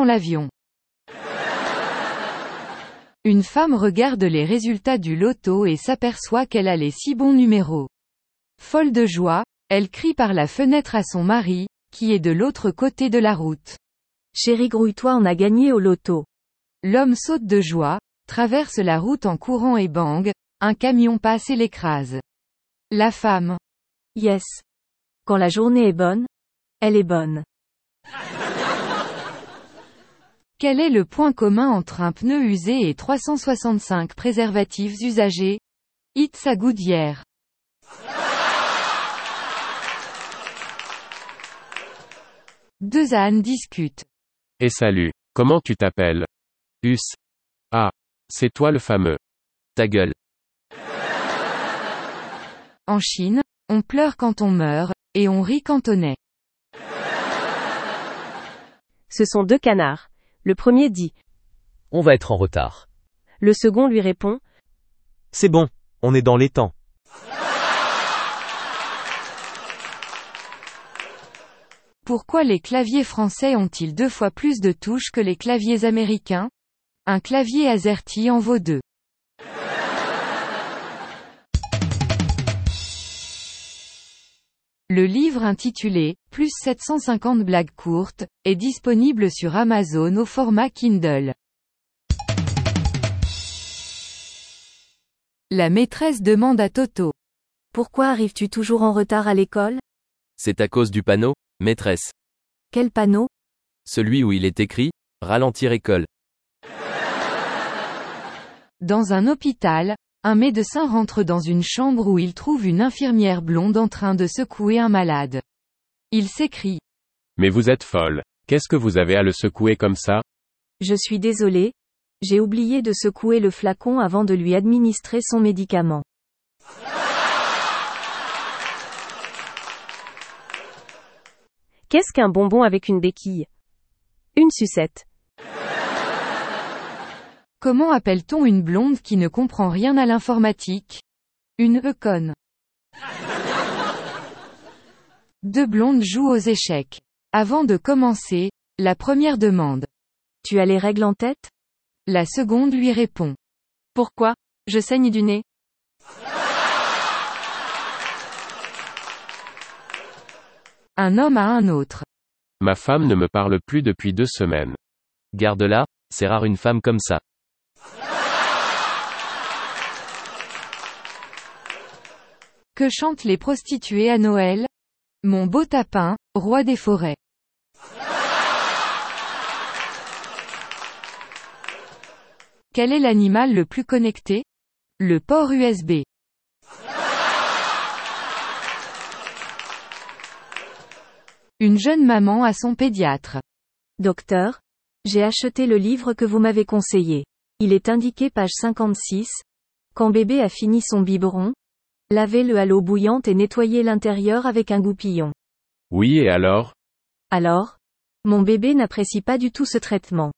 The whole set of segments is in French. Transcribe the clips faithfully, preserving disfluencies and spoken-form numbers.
l'avion. Une femme regarde les résultats du loto et s'aperçoit qu'elle a les six bons numéros. Folle de joie, elle crie par la fenêtre à son mari, qui est de l'autre côté de la route. Chérie, grouille-toi, on a gagné au loto. L'homme saute de joie, traverse la route en courant et bang, un camion passe et l'écrase. La femme. Yes. Quand la journée est bonne, elle est bonne. Quel est le point commun entre un pneu usé et trois cent soixante-cinq préservatifs usagés? It's a Goodyear. Deux ânes discutent. Et salut, comment tu t'appelles? Us. Ah. C'est toi le fameux. Ta gueule. En Chine, on pleure quand on meurt, et on rit quand on est. Ce sont deux canards. Le premier dit. On va être en retard. Le second lui répond. C'est bon, on est dans les temps. Pourquoi les claviers français ont-ils deux fois plus de touches que les claviers américains? Un clavier AZERTY en vaut deux. Le livre intitulé « Plus sept cent cinquante blagues courtes » est disponible sur Amazon au format Kindle. La maîtresse demande à Toto. Pourquoi arrives-tu toujours en retard à l'école? C'est à cause du panneau, maîtresse. Quel panneau? Celui où il est écrit « Ralentir école ». Dans un hôpital, un médecin rentre dans une chambre où il trouve une infirmière blonde en train de secouer un malade. Il s'écrie. Mais vous êtes folle. Qu'est-ce que vous avez à le secouer comme ça? Je suis désolé. J'ai oublié de secouer le flacon avant de lui administrer son médicament. Qu'est-ce qu'un bonbon avec une béquille? Une sucette. Comment appelle-t-on une blonde qui ne comprend rien à l'informatique? Une e-conne. Deux blondes jouent aux échecs. Avant de commencer, la première demande. Tu as les règles en tête? La seconde lui répond. Pourquoi? Je saigne du nez. Un homme à un autre. Ma femme ne me parle plus depuis deux semaines. Garde-la, c'est rare une femme comme ça. Que chantent les prostituées à Noël? Mon beau tapin, roi des forêts. Quel est l'animal le plus connecté? Le port U S B. Une jeune maman à son pédiatre. Docteur, j'ai acheté le livre que vous m'avez conseillé. Il est indiqué page cinquante-six. Quand bébé a fini son biberon, lavez-le à l'eau bouillante et nettoyez l'intérieur avec un goupillon. Oui, et alors? Alors? Mon bébé n'apprécie pas du tout ce traitement.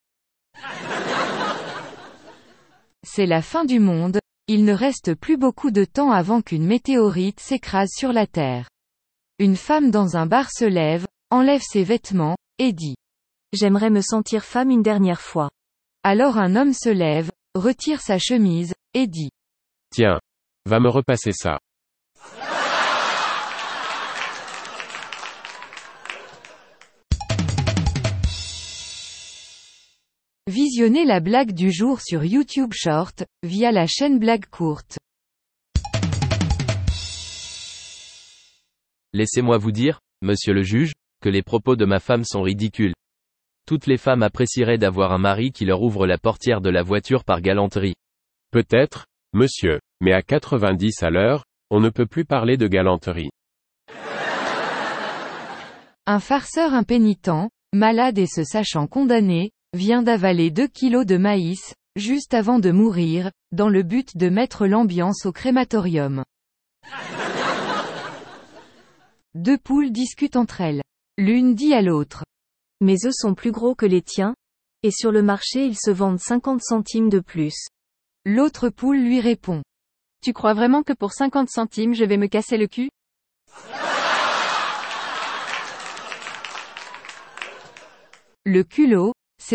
C'est la fin du monde, il ne reste plus beaucoup de temps avant qu'une météorite s'écrase sur la Terre. Une femme dans un bar se lève, enlève ses vêtements, et dit. J'aimerais me sentir femme une dernière fois. Alors un homme se lève, retire sa chemise, et dit. Tiens. Va me repasser ça. Visionnez la blague du jour sur YouTube Short, via la chaîne Blague Courte. Laissez-moi vous dire, monsieur le juge, que les propos de ma femme sont ridicules. Toutes les femmes apprécieraient d'avoir un mari qui leur ouvre la portière de la voiture par galanterie. Peut-être, monsieur, mais à quatre-vingt-dix à l'heure, on ne peut plus parler de galanterie. Un farceur impénitent, malade et se sachant condamné, vient d'avaler deux kilos de maïs, juste avant de mourir, dans le but de mettre l'ambiance au crématorium. Deux poules discutent entre elles. L'une dit à l'autre. Mes œufs sont plus gros que les tiens, et sur le marché ils se vendent cinquante centimes de plus. L'autre poule lui répond. Tu crois vraiment que pour cinquante centimes je vais me casser le cul? Le culot,